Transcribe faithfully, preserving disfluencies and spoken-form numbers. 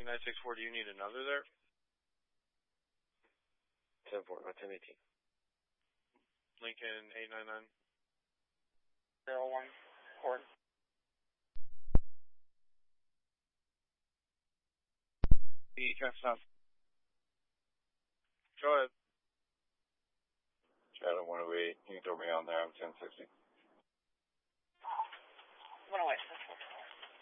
nine six four, do you need another there? ten four, uh, ten eighteen. Lincoln eight nine nine. zero one, Court. The traffic stop. Go ahead. Shadow one oh eight, you can throw me on there, I'm ten sixty. one oh eight.